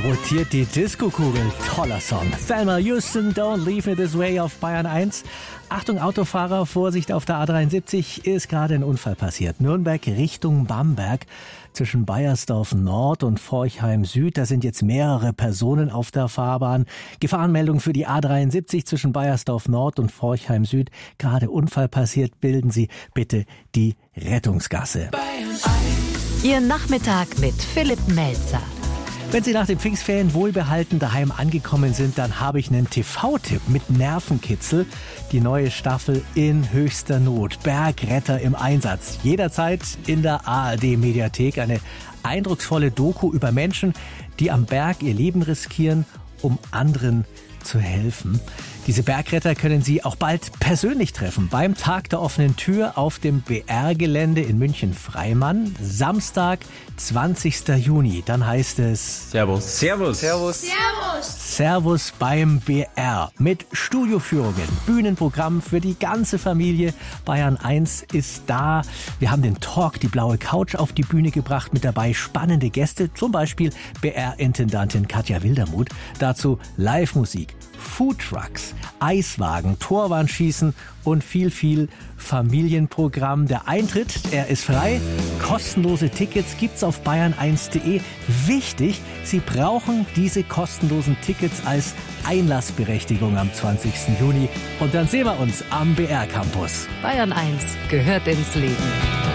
rotiert die Disco-Kugel. Toller Song. Thelma Houston, Don't Leave Me This Way auf Bayern 1. Achtung Autofahrer, Vorsicht auf der A73, ist gerade ein Unfall passiert. Nürnberg Richtung Bamberg zwischen Baiersdorf Nord und Forchheim Süd. Da sind jetzt mehrere Personen auf der Fahrbahn. Gefahrenmeldung für die A73 zwischen Baiersdorf Nord und Forchheim Süd. Gerade Unfall passiert, bilden Sie bitte die Rettungsgasse. Ihr Nachmittag mit Philipp Melzer. Wenn Sie nach den Pfingstferien wohlbehalten daheim angekommen sind, dann habe ich einen TV-Tipp mit Nervenkitzel. Die neue Staffel in höchster Not. Bergretter im Einsatz. Jederzeit in der ARD-Mediathek. Eine eindrucksvolle Doku über Menschen, die am Berg ihr Leben riskieren, um anderen zu helfen. Diese Bergretter können Sie auch bald persönlich treffen. Beim Tag der offenen Tür auf dem BR-Gelände in München-Freimann. Samstag, 20. Juni. Dann heißt es Servus. Servus. Servus. Servus. Servus beim BR. Mit Studioführungen, Bühnenprogramm für die ganze Familie. Bayern 1 ist da. Wir haben den Talk, die blaue Couch auf die Bühne gebracht. Mit dabei spannende Gäste. Zum Beispiel BR-Intendantin Katja Wildermuth. Dazu Live-Musik, Foodtrucks, Eiswagen, Torwandschießen und viel Familienprogramm. Der Eintritt, er ist frei. Kostenlose Tickets gibt's auf bayern1.de. Wichtig, Sie brauchen diese kostenlosen Tickets als Einlassberechtigung am 20. Juni. Und dann sehen wir uns am BR Campus. Bayern 1 gehört ins Leben.